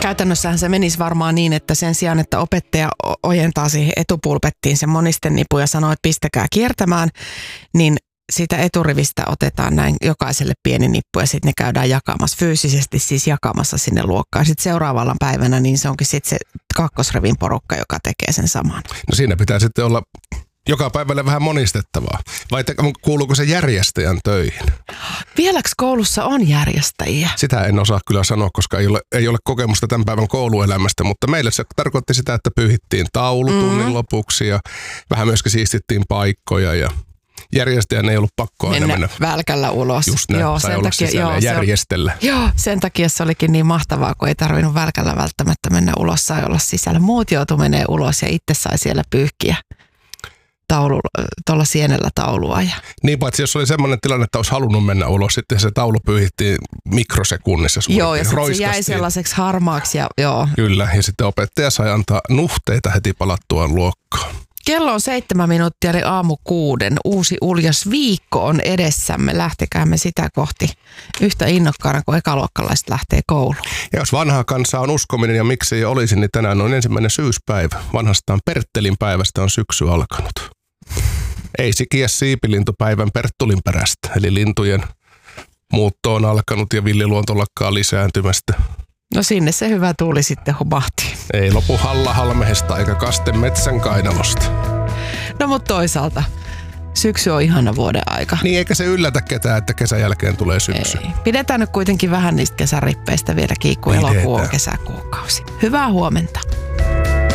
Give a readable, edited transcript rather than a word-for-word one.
Käytännössähän se menisi varmaan niin, että sen sijaan, että opettaja ojentaa siihen etupulpettiin sen monisten nipun ja sanoo, että pistäkää kiertämään, niin siitä eturivistä otetaan näin jokaiselle pieni nippu ja sitten ne käydään jakamassa, fyysisesti siis jakamassa sinne luokkaan. Sitten seuraavalla päivänä niin se onkin sitten se kakkosrivin porukka, joka tekee sen saman. No siinä pitää sitten olla joka päivälle vähän monistettavaa. Vai kuuluuko se järjestäjän töihin? Vieläks koulussa on järjestäjiä? Sitä en osaa kyllä sanoa, koska ei ole kokemusta tämän päivän kouluelämästä, mutta meille se tarkoitti sitä, että pyyhittiin taulutunnin lopuksi ja vähän myöskin siistittiin paikkoja ja järjestäjän ei ollut pakko aina mennä välkällä ulos. Just näin, joo, sai olla sisällä ja järjestellä. Joo, sen takia se olikin niin mahtavaa, kun ei tarvinnut välkällä välttämättä mennä ulos, sai olla sisällä. Muut joutu menee ulos ja itse sai siellä pyyhkiä tuolla sienellä taulua. Niin paitsi jos oli semmoinen tilanne, että olisi halunnut mennä ulos, sitten se taulu pyyhittiin mikrosekunnissa. Joo, ja sitten se jäi sellaiseksi harmaaksi. Joo. Kyllä, ja sitten opettaja sai antaa nuhteita heti palattua luokkaan. Kello on 7 minuuttia, eli 6:00. Uusi uljas viikko on edessämme. Lähtekäämme sitä kohti yhtä innokkaana, kuin ekaluokkalaiset lähtee kouluun. Ja jos vanhaa kansaa on uskominen ja miksi ei olisi, niin tänään on 1. syyspäivä. Vanhastaan Perttelin päivästä on syksy alkanut. Ei sikiä siipilintupäivän Perttulin perästä, eli lintujen muutto on alkanut ja villiluonto lakkaa lisääntymästä. No sinne se hyvä tuuli sitten humahti. Ei lopu Halla-Halmehesta eikä kaste metsän kainalosta. No mutta toisaalta syksy on ihana vuoden aika. Niin eikä se yllätä ketään, että kesän jälkeen tulee syksy. Ei. Pidetään nyt kuitenkin vähän niistä kesärippeistä vielä kiikku. Elokuu on kesäkuukausi. Hyvää huomenta.